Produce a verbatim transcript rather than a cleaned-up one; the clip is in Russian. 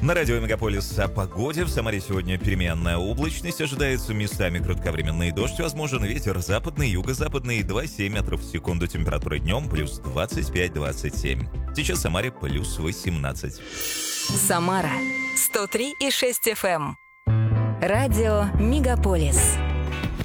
На радио Мегаполис о погоде. В Самаре сегодня переменная облачность. Ожидается местами кратковременный дождь. Возможен ветер западный, юго-западный два целых семь метров в секунду. Температура днем плюс двадцать пять - двадцать семь. Сейчас в Самаре плюс восемнадцать. Самара сто три и шесть эф эм. Радио Мегаполис.